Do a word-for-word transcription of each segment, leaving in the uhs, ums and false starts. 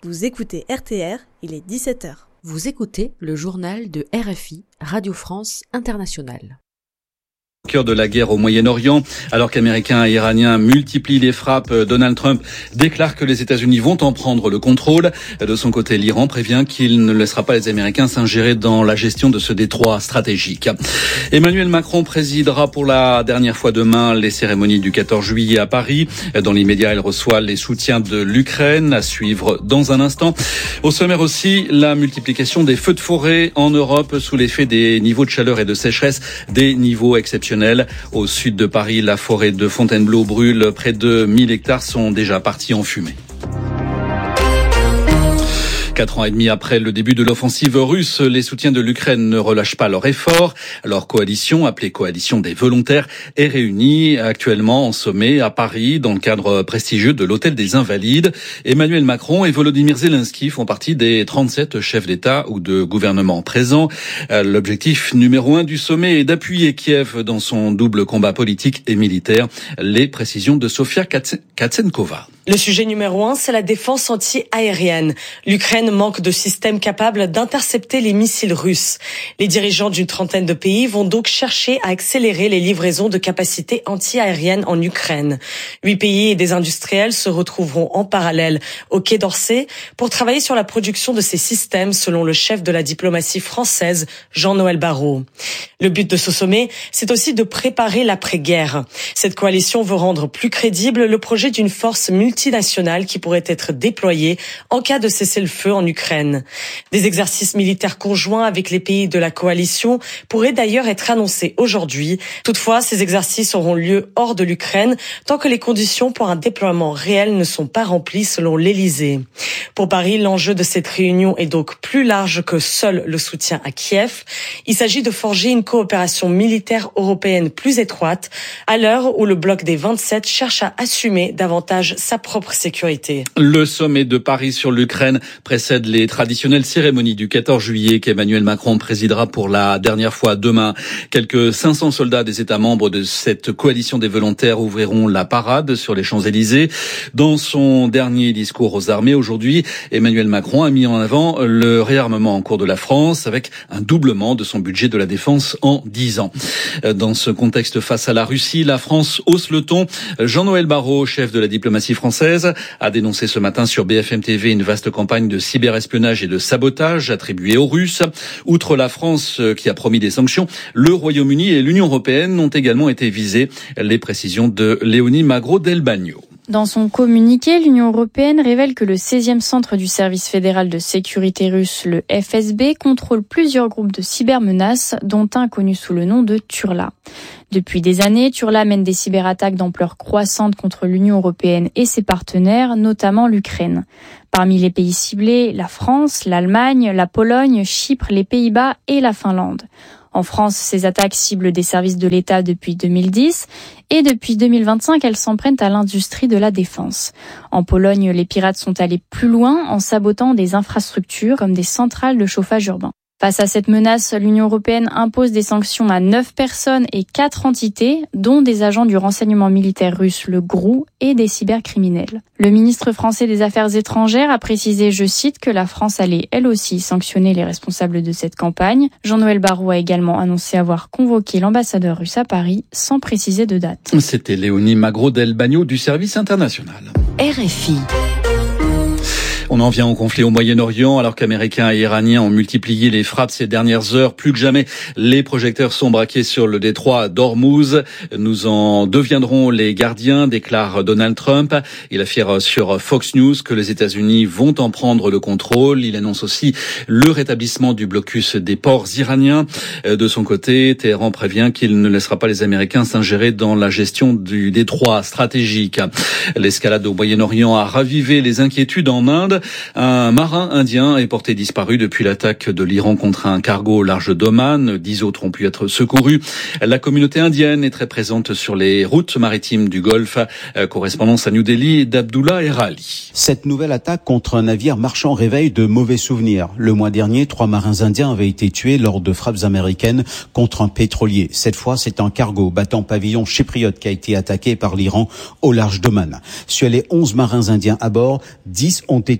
Vous écoutez R T R, il est dix-sept heures. Vous écoutez le journal de R F I, Radio France Internationale. Au cœur de la guerre au Moyen-Orient, alors qu'Américains et Iraniens multiplient les frappes, Donald Trump déclare que les États-Unis vont en prendre le contrôle. De son côté, l'Iran prévient qu'il ne laissera pas les Américains s'ingérer dans la gestion de ce détroit stratégique. Emmanuel Macron présidera pour la dernière fois demain les cérémonies du quatorze juillet à Paris. Dans l'immédiat, il reçoit les soutiens de l'Ukraine, à suivre dans un instant. Au sommaire aussi, la multiplication des feux de forêt en Europe sous l'effet des niveaux de chaleur et de sécheresse, des niveaux exceptionnels. Au sud de Paris, la forêt de Fontainebleau brûle. Près de mille hectares sont déjà partis en fumée. Quatre ans et demi après le début de l'offensive russe, les soutiens de l'Ukraine ne relâchent pas leur effort. Leur coalition, appelée Coalition des volontaires, est réunie actuellement en sommet à Paris dans le cadre prestigieux de l'Hôtel des Invalides. Emmanuel Macron et Volodymyr Zelensky font partie des trente-sept chefs d'État ou de gouvernement présents. L'objectif numéro un du sommet est d'appuyer Kiev dans son double combat politique et militaire. Les précisions de Sofia Katsenkova. Le sujet numéro un, c'est la défense anti-aérienne. L'Ukraine manque de systèmes capables d'intercepter les missiles russes. Les dirigeants d'une trentaine de pays vont donc chercher à accélérer les livraisons de capacités anti-aériennes en Ukraine. Huit pays et des industriels se retrouveront en parallèle au Quai d'Orsay pour travailler sur la production de ces systèmes, selon le chef de la diplomatie française, Jean-Noël Barrot. Le but de ce sommet, c'est aussi de préparer l'après-guerre. Cette coalition veut rendre plus crédible le projet d'une force multinationale multinationale qui pourrait être déployée en cas de cessez-le-feu en Ukraine. Des exercices militaires conjoints avec les pays de la coalition pourraient d'ailleurs être annoncés aujourd'hui. Toutefois, ces exercices auront lieu hors de l'Ukraine tant que les conditions pour un déploiement réel ne sont pas remplies selon l'Élysée. Pour Paris, l'enjeu de cette réunion est donc plus large que seul le soutien à Kiev. Il s'agit de forger une coopération militaire européenne plus étroite à l'heure où le bloc des vingt-sept cherche à assumer davantage sa propre sécurité. Le sommet de Paris sur l'Ukraine précède les traditionnelles cérémonies du quatorze juillet qu'Emmanuel Macron présidera pour la dernière fois demain. Quelques cinq cents soldats des États membres de cette coalition des volontaires ouvriront la parade sur les Champs-Élysées. Dans son dernier discours aux armées aujourd'hui, Emmanuel Macron a mis en avant le réarmement en cours de la France avec un doublement de son budget de la défense en dix ans. Dans ce contexte face à la Russie, la France hausse le ton. Jean-Noël Barrot, chef de la diplomatie française, a dénoncé ce matin sur B F M T V une vaste campagne de cyberespionnage et de sabotage attribuée aux Russes. Outre la France qui a promis des sanctions, le Royaume-Uni et l'Union européenne ont également été visés. Les précisions de Léonie Magro-Delbagno. Dans son communiqué, l'Union européenne révèle que le seizième centre du service fédéral de sécurité russe, le F S B, contrôle plusieurs groupes de cybermenaces, dont un connu sous le nom de Turla. Depuis des années, Turla mène des cyberattaques d'ampleur croissante contre l'Union européenne et ses partenaires, notamment l'Ukraine. Parmi les pays ciblés, la France, l'Allemagne, la Pologne, Chypre, les Pays-Bas et la Finlande. En France, ces attaques ciblent des services de l'État depuis deux mille dix et depuis deux mille vingt-cinq, elles s'en prennent à l'industrie de la défense. En Pologne, les pirates sont allés plus loin en sabotant des infrastructures comme des centrales de chauffage urbain. Face à cette menace, l'Union européenne impose des sanctions à neuf personnes et quatre entités, dont des agents du renseignement militaire russe, le G R U, et des cybercriminels. Le ministre français des Affaires étrangères a précisé, je cite, que la France allait elle aussi sanctionner les responsables de cette campagne. Jean-Noël Barrot a également annoncé avoir convoqué l'ambassadeur russe à Paris, sans préciser de date. C'était Léonie Magro-Delbagno du service international. R F I. On en vient au conflit au Moyen-Orient, alors qu'Américains et Iraniens ont multiplié les frappes ces dernières heures. Plus que jamais, les projecteurs sont braqués sur le détroit d'Ormuz. Nous en deviendrons les gardiens, déclare Donald Trump. Il affirme sur Fox News que les États-Unis vont en prendre le contrôle. Il annonce aussi le rétablissement du blocus des ports iraniens. De son côté, Téhéran prévient qu'il ne laissera pas les Américains s'ingérer dans la gestion du détroit stratégique. L'escalade au Moyen-Orient a ravivé les inquiétudes en Inde. Un marin indien est porté disparu depuis l'attaque de l'Iran contre un cargo au large d'Oman. Dix autres ont pu être secourus. La communauté indienne est très présente sur les routes maritimes du Golfe. Correspondance à New Delhi d'Abdullah Erali. Cette nouvelle attaque contre un navire marchand réveille de mauvais souvenirs. Le mois dernier, trois marins indiens avaient été tués lors de frappes américaines contre un pétrolier. Cette fois, c'est un cargo battant pavillon chypriote qui a été attaqué par l'Iran au large d'Oman. Sur les onze marins indiens à bord, dix ont été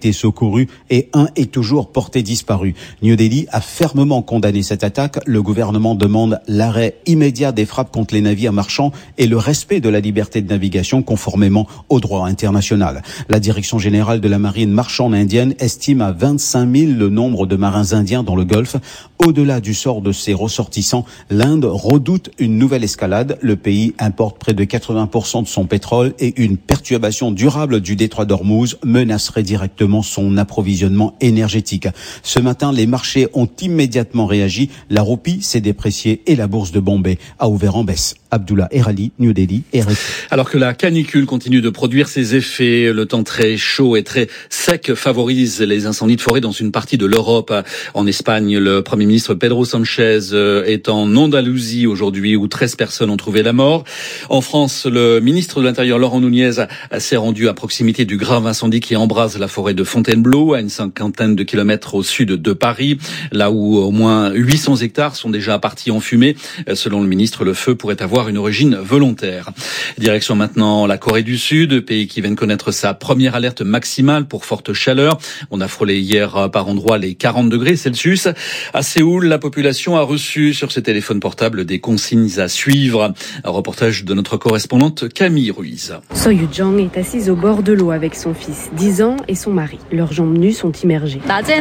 été secourus et un est toujours porté disparu. New Delhi a fermement condamné cette attaque. Le gouvernement demande l'arrêt immédiat des frappes contre les navires marchands et le respect de la liberté de navigation conformément au droit international. La direction générale de la marine marchande indienne estime à vingt-cinq mille le nombre de marins indiens dans le Golfe. Au-delà du sort de ses ressortissants, l'Inde redoute une nouvelle escalade. Le pays importe près de quatre-vingts pour cent de son pétrole et une perturbation durable du détroit d'Ormuz menacerait directement son approvisionnement énergétique. Ce matin, les marchés ont immédiatement réagi. La roupie s'est dépréciée et la bourse de Bombay a ouvert en baisse. Abdullah Erali, New Delhi, R F I. Alors que la canicule continue de produire ses effets, le temps très chaud et très sec favorise les incendies de forêt dans une partie de l'Europe. En Espagne, le Premier ministre Pedro Sánchez est en Andalousie aujourd'hui où treize personnes ont trouvé la mort. En France, le ministre de l'Intérieur Laurent Nunez s'est rendu à proximité du grave incendie qui embrase la forêt de Fontainebleau, à une cinquantaine de kilomètres au sud de Paris, là où au moins huit cents hectares sont déjà partis en fumée. Selon le ministre, le feu pourrait avoir une origine volontaire. Direction maintenant la Corée du Sud, pays qui vient de connaître sa première alerte maximale pour forte chaleur. On a frôlé hier par endroits les quarante degrés Celsius. À Séoul, la population a reçu sur ses téléphones portables des consignes à suivre. Un reportage de notre correspondante Camille Ruiz. Soyu Jang est assise au bord de l'eau avec son fils, dix ans, et son mari. Leurs jambes nues sont immergées.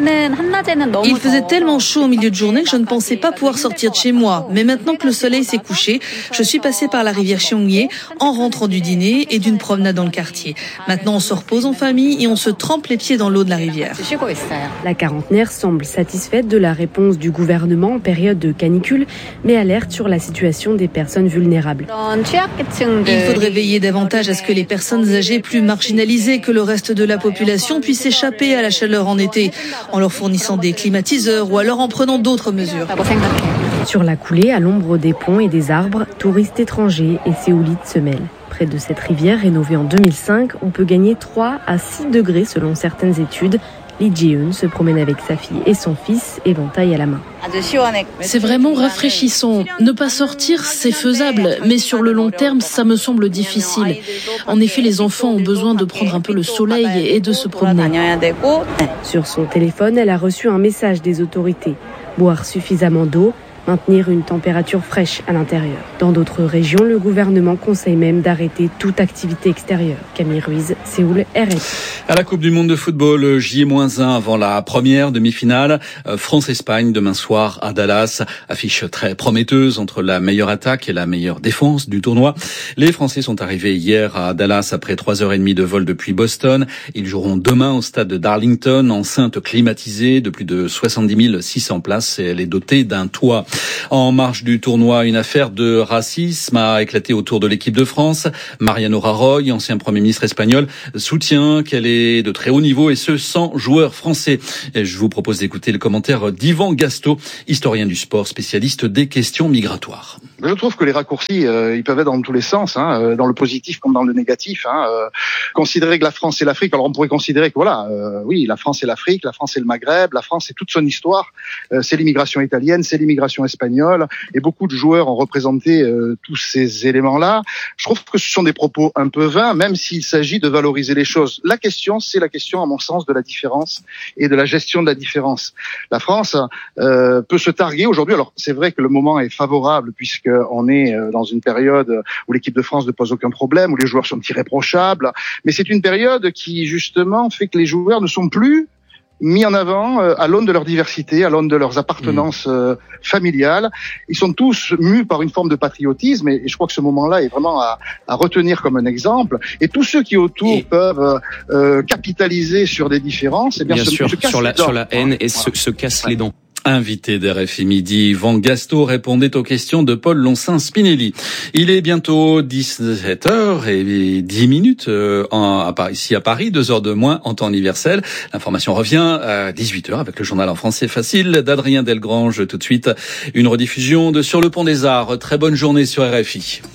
Il faisait tellement chaud au milieu de journée que je ne pensais pas pouvoir sortir de chez moi. Mais maintenant que le soleil s'est couché, je suis passée par la rivière Cheongye en rentrant du dîner et d'une promenade dans le quartier. Maintenant, on se repose en famille et on se trempe les pieds dans l'eau de la rivière. La quarantenaire semble satisfaite de la réponse du gouvernement en période de canicule, mais alerte sur la situation des personnes vulnérables. Il faudrait veiller davantage à ce que les personnes âgées plus marginalisées que le reste de la population puissent échapper à la chaleur en été, en leur fournissant des climatiseurs ou alors en prenant d'autres mesures. Sur la coulée, à l'ombre des ponts et des arbres, touristes étrangers et séoulites se mêlent. Près de cette rivière rénovée en deux mille cinq, on peut gagner trois à six degrés selon certaines études. Lee Ji-eun se promène avec sa fille et son fils, éventail à la main. C'est vraiment rafraîchissant. Ne pas sortir, c'est faisable, mais sur le long terme, ça me semble difficile. En effet, les enfants ont besoin de prendre un peu le soleil et de se promener. Sur son téléphone, elle a reçu un message des autorités. Boire suffisamment d'eau, maintenir une température fraîche à l'intérieur. Dans d'autres régions, le gouvernement conseille même d'arrêter toute activité extérieure. Camille Ruiz, Séoul, R F I. À la Coupe du Monde de football, J moins un avant la première demi-finale. France-Espagne demain soir à Dallas. Affiche très prometteuse entre la meilleure attaque et la meilleure défense du tournoi. Les Français sont arrivés hier à Dallas après trois heures trente de vol depuis Boston. Ils joueront demain au stade de Darlington, enceinte climatisée de plus de soixante-dix mille six cents places et elle est dotée d'un toit. En marge du tournoi, une affaire de racisme a éclaté autour de l'équipe de France. Mariano Rajoy, ancien Premier ministre espagnol, soutient qu'elle est de très haut niveau et ce, sans joueurs français. Et je vous propose d'écouter le commentaire d'Yvan Gasto, historien du sport, spécialiste des questions migratoires. Je trouve que les raccourcis, euh, ils peuvent être dans tous les sens, hein, dans le positif comme dans le négatif. Hein, euh, considérer que la France et l'Afrique, alors on pourrait considérer que voilà, euh, oui, la France et l'Afrique, la France et le Maghreb, la France c'est toute son histoire, euh, c'est l'immigration italienne, c'est l'immigration espagnole, et beaucoup de joueurs ont représenté euh, tous ces éléments-là. Je trouve que ce sont des propos un peu vains, même s'il s'agit de valoriser les choses. La question, c'est la question, à mon sens, de la différence et de la gestion de la différence. La France euh, peut se targuer aujourd'hui, alors c'est vrai que le moment est favorable puisque on est dans une période où l'équipe de France ne pose aucun problème, où les joueurs sont irréprochables, mais c'est une période qui justement fait que les joueurs ne sont plus mis en avant à l'aune de leur diversité, à l'aune de leurs appartenances mmh. familiales. Ils sont tous mus par une forme de patriotisme et je crois que ce moment-là est vraiment à, à retenir comme un exemple. Et tous ceux qui autour et peuvent euh, capitaliser sur des différences, eh bien, bien se, sûr, se cassent sur la, les dents. sur la haine et voilà. se, se cassent les dents. Invité d'R F I Midi, Yvan Gasto répondait aux questions de Paul Loncin-Spinelli. Il est bientôt dix-sept heures et dix minutes euh, en, à, ici à Paris, deux heures de moins en temps universel. L'information revient à dix-huit heures avec le journal en français facile d'Adrien Delgrange. Tout de suite, une rediffusion de Sur le pont des Arts. Très bonne journée sur R F I.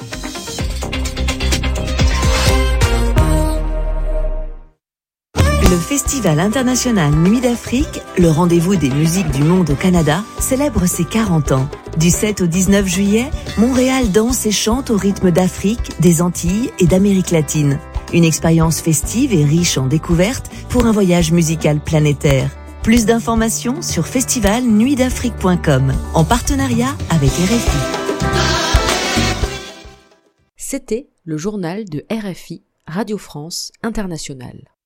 Le Festival international Nuit d'Afrique, le rendez-vous des musiques du monde au Canada, célèbre ses quarante ans. Du sept au dix-neuf juillet, Montréal danse et chante au rythme d'Afrique, des Antilles et d'Amérique latine. Une expérience festive et riche en découvertes pour un voyage musical planétaire. Plus d'informations sur festival nuit d'afrique point com en partenariat avec R F I. C'était le journal de R F I, Radio France Internationale.